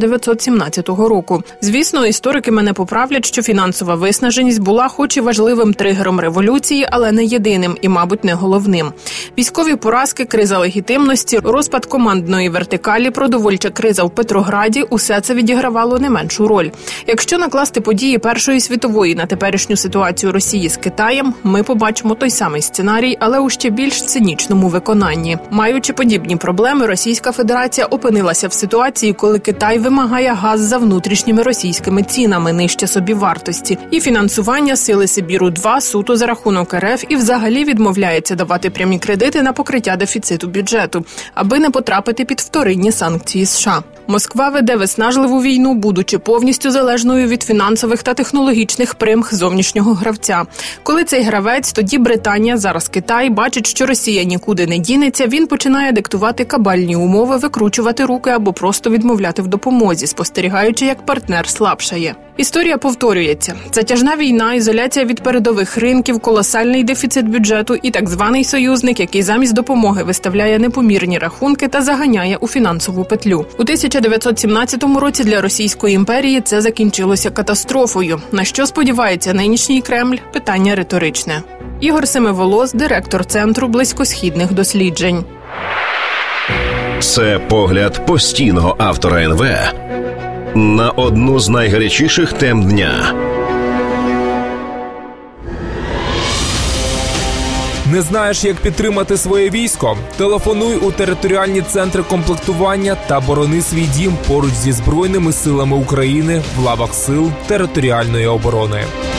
1917 року. Звісно, історики мене поправлять, що фінансова виснаженість була хоч і важливим тригером революції, але не єдиним і, мабуть, не головним. Військові поразки, криза легітимності, розпад командної вертикалі, продовольча криза в Петрограді – усе це відігравало не меншу роль. Якщо накласти події Першої світової на теперішню ситуацію Росії з Китаєм, ми побачимо той самий сценарій, але у ще більш цинічному виконанні. Маючи подібні проблеми, Російська Федерація опинилася в ситуації, коли Китай вимагає газ за внутрішніми російськими цінами нижче собівартості, і фінансування Сили Сибіру-2 суто за рахунок РФ і взагалі відмовляється давати прямі кредити на покриття дефіциту бюджету, аби не потрапити під вторинні санкції США. Москва веде виснажливу війну, будучи повністю залежною від фінансових та технологічних примх зовнішнього гравця. Коли цей гравець, тоді Британія, зараз Китай, бачить, що Росія нікуди не дінеться, він починає диктувати кабальні умови, викручувати руки або просто відмовляти в допомозі, спостерігаючи, як партнер слабшає. Історія повторюється. Затяжна війна, ізоляція від передових ринків, колосальний дефіцит бюджету і так званий союзник, який замість допомоги виставляє непомірні рахунки та заганяє у фінансову петлю. У 1917 році для Російської імперії це закінчилося катастрофою. На що сподівається нинішній Кремль? Питання риторичне. Ігор Семиволос, директор Центру близькосхідних досліджень. Це погляд постійного автора НВ на одну з найгарячіших тем дня. Не знаєш, як підтримати своє військо? Телефонуй у територіальні центри комплектування та борони свій дім поруч зі Збройними силами України в лавах сил територіальної оборони.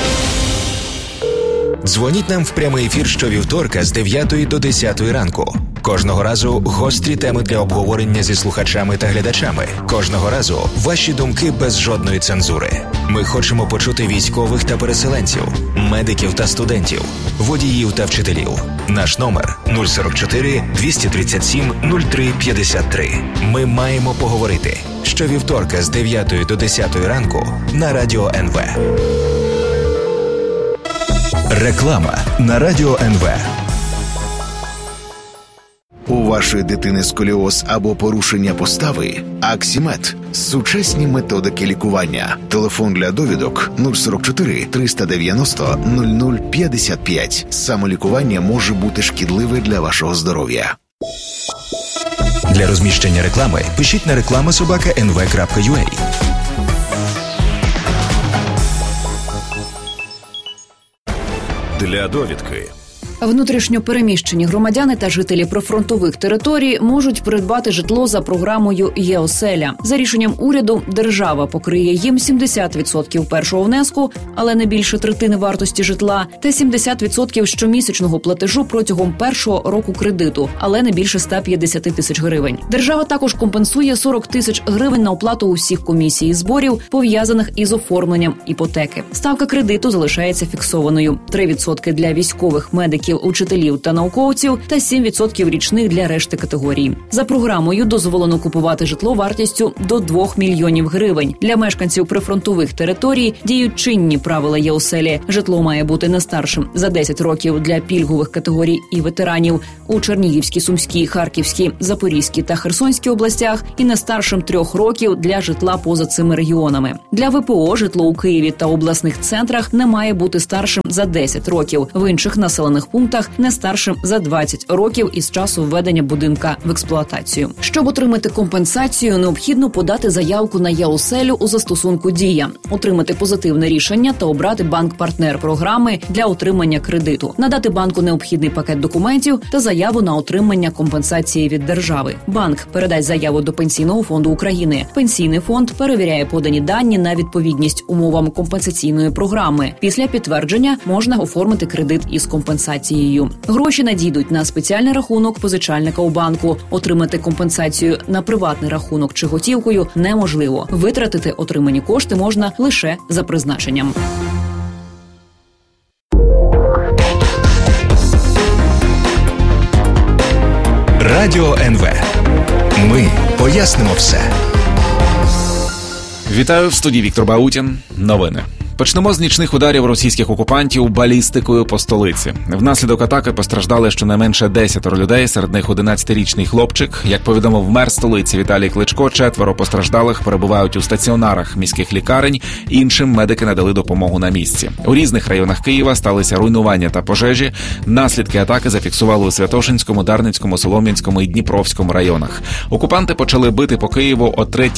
Дзвоніть нам в прямий ефір щовівторка з 9 до 10 ранку. Кожного разу гострі теми для обговорення зі слухачами та глядачами. Кожного разу ваші думки без жодної цензури. Ми хочемо почути військових та переселенців, медиків та студентів, водіїв та вчителів. Наш номер 044 237 03 53. Ми маємо поговорити. Щовівторка з 9 до 10 ранку на Радіо НВ. Реклама на Радіо НВ. У вашої дитини сколіоз або порушення постави? Аксімед. Сучасні методики лікування. Телефон для довідок 044 390 0055. Самолікування може бути шкідливе для вашого здоров'я. Для розміщення реклами пишіть на reklama@nv.ua. Для довідки Внутрішньо переміщені громадяни та жителі прифронтових територій можуть придбати житло за програмою «Є-оселя». За рішенням уряду, держава покриє їм 70% першого внеску, але не більше третини вартості житла, та 70% щомісячного платежу протягом першого року кредиту, але не більше 150 тисяч гривень. Держава також компенсує 40 тисяч гривень на оплату усіх комісій і зборів, пов'язаних із оформленням іпотеки. Ставка кредиту залишається фіксованою – 3% для військових, медиків, учителів та науковців та 7% річних для решти категорій. За програмою дозволено купувати житло вартістю до 2 мільйонів гривень. Для мешканців прифронтових територій діють чинні правила Є-оселі. Житло має бути не старшим за 10 років для пільгових категорій і ветеранів у Чернігівській, Сумській, Харківській, Запорізькій та Херсонській областях і не старшим 3 років для житла поза цими регіонами. Для ВПО житло у Києві та обласних центрах не має бути старшим за 10 років. В інших населених пунктах не старшим за 20 років із часу введення будинка в експлуатацію. Щоб отримати компенсацію, необхідно подати заявку на Є-оселю у застосунку «Дія», отримати позитивне рішення та обрати банк-партнер програми для отримання кредиту, надати банку необхідний пакет документів та заяву на отримання компенсації від держави. Банк передасть заяву до Пенсійного фонду України. Пенсійний фонд перевіряє подані дані на відповідність умовам компенсаційної програми. Після підтвердження можна оформити кредит із компенсацією. Гроші надійдуть на спеціальний рахунок позичальника у банку. Отримати компенсацію на приватний рахунок чи готівкою неможливо. Витратити отримані кошти можна лише за призначенням. Радіо НВ. Ми пояснимо все. Вітаю, в студії Віктор Баутін. Новини. Почнемо з нічних ударів російських окупантів балістикою по столиці. Внаслідок атаки постраждали щонайменше 10 людей, серед них 11-річний хлопчик. Як повідомив мер столиці Віталій Кличко, 4 постраждалих перебувають у стаціонарах міських лікарень, іншим медики надали допомогу на місці. У різних районах Києва сталися руйнування та пожежі. Наслідки атаки зафіксували у Святошинському, Дарницькому, Солом'янському і Дніпровському районах. Окупанти почали бити по Києву о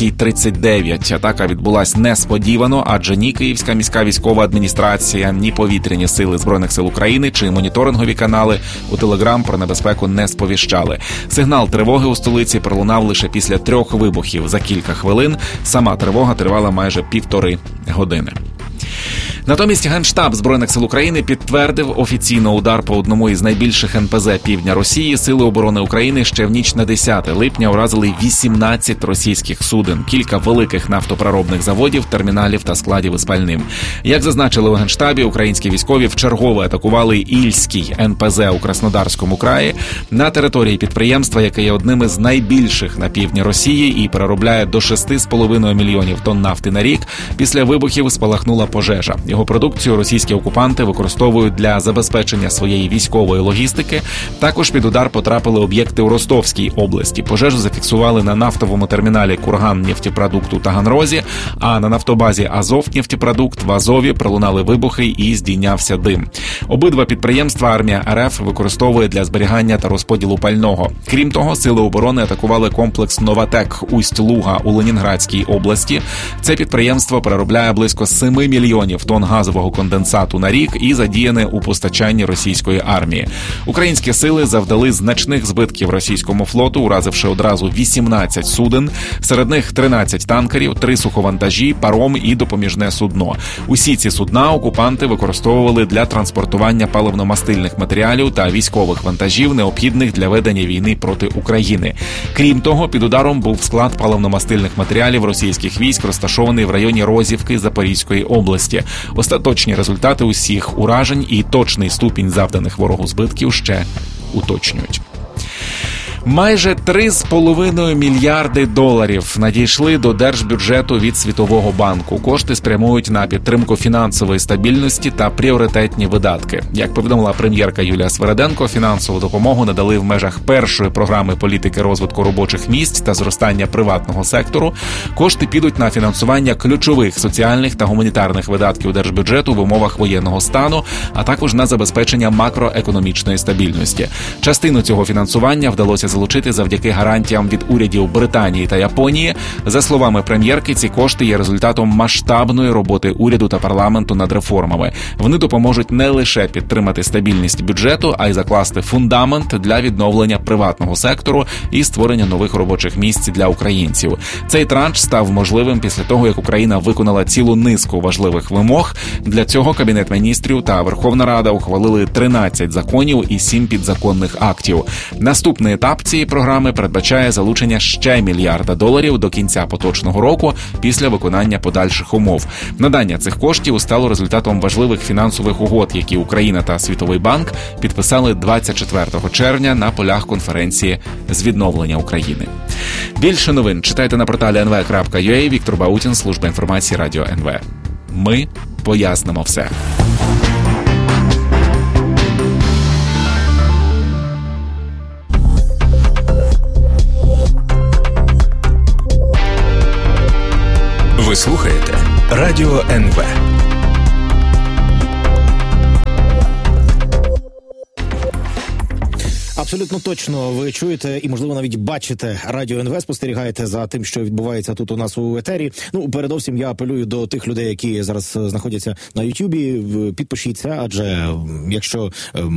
3:39. Атака відбулась несподівано, адже ні Київська міська військова адміністрація, ні повітряні сили Збройних сил України чи моніторингові канали у Телеграм про небезпеку не сповіщали. Сигнал тривоги у столиці пролунав лише після 3 вибухів за кілька хвилин. Сама тривога тривала майже 1,5 години. Натомість Генштаб Збройних сил України підтвердив офіційно удар по одному із найбільших НПЗ півдня Росії. Сили оборони України ще в ніч на 10 липня уразили 18 російських суден, кілька великих нафтопереробних заводів, терміналів та складів із пальним. Як зазначили у Генштабі, українські військові вчергове атакували Ільський НПЗ у Краснодарському краї на території підприємства, яке є одним із найбільших на півдні Росії і переробляє до 6,5 мільйонів тонн нафти на рік. Після вибухів спалахнула пожежа. Його продукцію російські окупанти використовують для забезпечення своєї військової логістики. Також під удар потрапили об'єкти у Ростовській області. Пожежу зафіксували на нафтовому терміналі «Курганнефтепродукт» у Таганрозі, а на нафтобазі «Азовнефтепродукт» в Азові пролунали вибухи і здійнявся дим. Обидва підприємства армія РФ використовує для зберігання та розподілу пального. Крім того, сили оборони атакували комплекс «Новатек» Усть-Луга у Ленінградській області. Це підприємство переробляє близько 7 мільйонів тонн газового конденсату на рік і задіяне у постачанні російської армії. Українські сили завдали значних збитків російському флоту, уразивши одразу 18 суден, серед них 13 танкерів, 3 суховантажі, паром і допоміжне судно. Усі ці судна окупанти використовували для транспортування паливно-мастильних матеріалів та військових вантажів, необхідних для ведення війни проти України. Крім того, під ударом був склад паливно-мастильних матеріалів російських військ, розташований в районі Розівки Запорізької області. Остаточні результати усіх уражень і точний ступінь завданих ворогу збитків ще уточнюють. Майже 3,5 мільярди доларів надійшли до держбюджету від Світового банку. Кошти спрямують на підтримку фінансової стабільності та пріоритетні видатки. Як повідомила прем'єрка Юлія Свериденко, фінансову допомогу надали в межах першої програми політики розвитку робочих місць та зростання приватного сектору. Кошти підуть на фінансування ключових соціальних та гуманітарних видатків держбюджету в умовах воєнного стану, а також на забезпечення макроекономічної стабільності. Частину цього фінансування вдалося залучити завдяки гарантіям від урядів Британії та Японії. За словами прем'єрки, ці кошти є результатом масштабної роботи уряду та парламенту над реформами. Вони допоможуть не лише підтримати стабільність бюджету, а й закласти фундамент для відновлення приватного сектору і створення нових робочих місць для українців. Цей транш став можливим після того, як Україна виконала цілу низку важливих вимог. Для цього Кабінет міністрів та Верховна Рада ухвалили 13 законів і 7 підзаконних актів. Наступний етап цієї програми передбачає залучення ще $1 мільярда до кінця поточного року після виконання подальших умов. Надання цих коштів стало результатом важливих фінансових угод, які Україна та Світовий банк підписали 24 червня на полях конференції з відновлення України. Більше новин читайте на порталі nv.ua. Віктор Баутін, служба інформації Радіо НВ. Ми пояснимо все. Ви слухаєте Радіо НВ. Абсолютно точно ви чуєте і, можливо, навіть бачите Радіо НВ, спостерігаєте за тим, що відбувається тут у нас у етері. Ну, передовсім я апелюю до тих людей, які зараз знаходяться на Ютубі. Підпишіться, адже якщо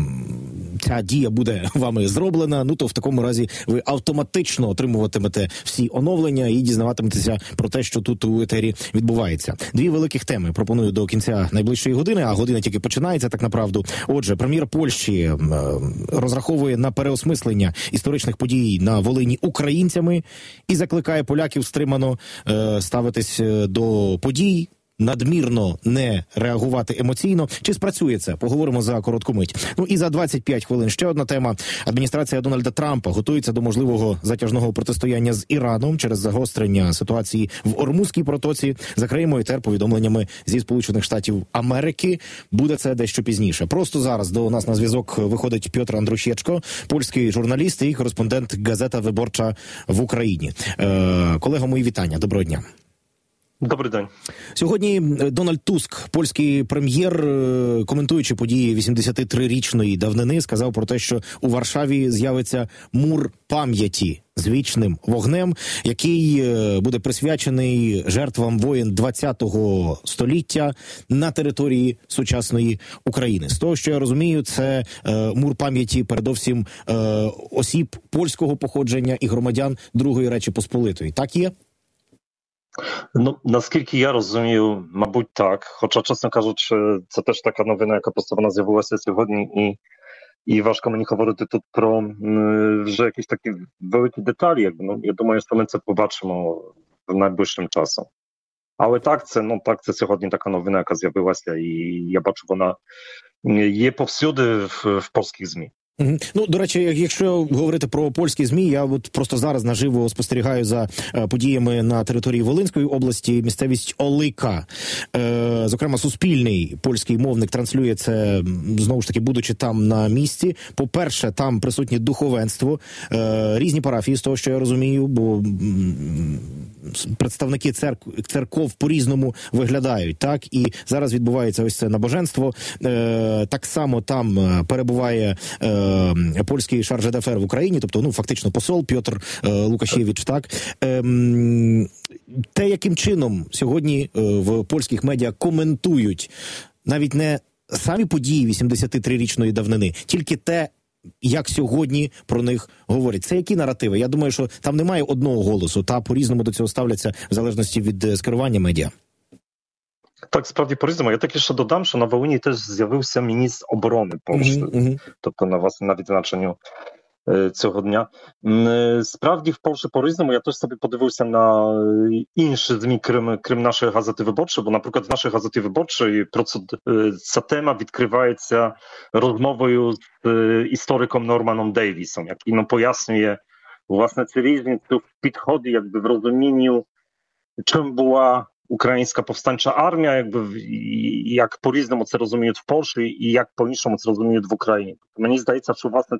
ця дія буде вами зроблена, ну то в такому разі ви автоматично отримуватимете всі оновлення і дізнаватиметеся про те, що тут у етері відбувається. Дві великих теми пропоную до кінця найближчої години, а година тільки починається, так направду. Отже, прем'єр Польщі розраховує на переосмислення історичних подій на Волині українцями і закликає поляків стримано ставитись до подій, надмірно не реагувати емоційно. Чи спрацює це? Поговоримо за коротку мить. Ну і за 25 хвилин ще одна тема. Адміністрація Дональда Трампа готується до можливого затяжного протистояння з Іраном через загострення ситуації в Ормузькій протоці. Закриємо етер повідомленнями зі Сполучених Штатів Америки. Буде це дещо пізніше. Просто зараз до нас на зв'язок виходить Пьотр Андрущечко, польський журналіст і кореспондент газета «Виборча» в Україні. Колего, мої вітання. Доброго дня. Добрий день. Сьогодні Дональд Туск, польський прем'єр, коментуючи події 83-річної давнини, сказав про те, що у Варшаві з'явиться мур пам'яті з вічним вогнем, який буде присвячений жертвам воєн ХХ століття на території сучасної України. З того, що я розумію, це мур пам'яті передовсім осіб польського походження і громадян Другої Речі Посполитої. Так є? Ну, наскільки я розумію, мабуть, так. Хоча, чесно кажучи, це теж така новина, яка просто вона з'явилася сьогодні, і важко мені говорити тут про вже якісь такі великі деталі. Якби. Ну, я думаю, що ми це побачимо в найближчим часом. Але так, це сьогодні така новина, яка з'явилася, і я бачу, вона є повсюди в польських ЗМІ. Ну, до речі, якщо говорити про польські ЗМІ, я от просто зараз наживо спостерігаю за подіями на території Волинської області, місцевість Олика. Зокрема, суспільний польський мовник транслює це, знову ж таки, будучи там на місці. По-перше, там присутнє духовенство, різні парафії, з того, що я розумію, бо представники церков по-різному виглядають, так? І зараз відбувається ось це набоженство. Так само там перебуває польський шарж-де-фер в Україні, тобто, ну, фактично посол Пьотр Лукашевич, так? Те, яким чином сьогодні в польських медіа коментують навіть не самі події 83-річної давнини, тільки те, як сьогодні про них говорять. Це які наративи? Я думаю, що там немає одного голосу, та по-різному до цього ставляться в залежності від скерування медіа. Так, справді по-різному. Я таки ще додам, що на Волині теж з'явився міністр оборони Польщі, тобто на відзначенню цього дня. Справді в Польщі по-різному. Я теж собі подивився на інші ЗМІ, крім нашої газети «Виборча», бо, наприклад, в нашій газеті «Виборчій» ця тема відкривається розмовою з істориком Норманом Дейвісом, який пояснює, власне, цю різницю в підході, якби в розумінню, чим була українська повстанча армія, якби як по-різному це розуміють в Польщі і як по-іншому це розуміють в Україні. Мені здається, що власне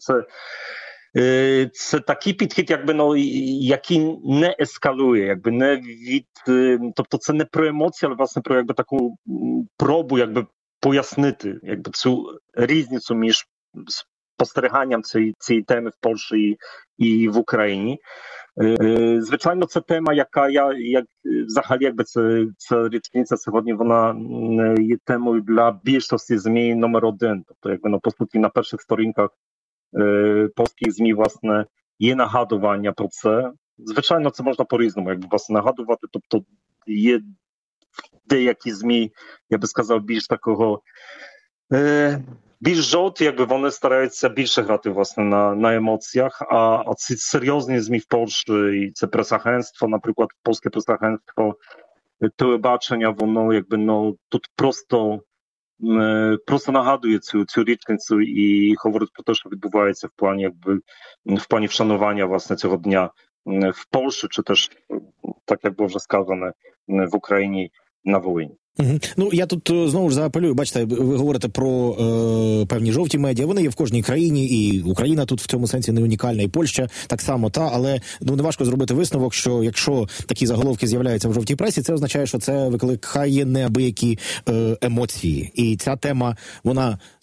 це такий підхід, якби який не ескалує, якби не тобто це не про емоції, але власне про якби таку пробу, якби пояснити, якби цю різницю між спостеріганням цієї теми в Польщі і в Україні. Звичайно, це тема, яка взагалі, якби ця річниця сьогодні, вона є темою для більшості ЗМІ номер один. Тобто, якби, по суті, на перших сторінках polskich ЗМІ, власне, є нагадування про це. Звичайно, це можна по-різному, якби, власне, нагадувати. Тобто, є деякі ЗМІ, я би сказав, більш такого, більш жовті, якби вони стараються більше грати, власне, на емоціях, а ці серйозні ЗМІ в Польщі, і це прес-агентство, наприклад, Polskie прес-агентство, телебачення, воно, якби, тут просто нагадує цю річницю і говорить про те, що відбувається в плані вшанування, власне, цього дня в Польщі, чи теж, так як було вже сказано, в Україні, на Волині. Ну, я тут знову ж заапелюю, бачите, ви говорите про певні жовті медіа, вони є в кожній країні, і Україна тут в цьому сенсі не унікальна, і Польща так само, але не важко зробити висновок, що якщо такі заголовки з'являються в жовтій пресі, це означає, що це викликає неабиякі емоції. І ця тема, вона